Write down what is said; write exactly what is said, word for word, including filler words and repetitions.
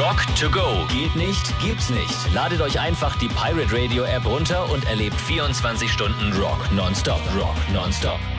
Rock to go. Geht nicht, gibt's nicht. Ladet euch einfach die Pirate Radio App runter und erlebt vierundzwanzig Stunden Rock nonstop. Rock nonstop.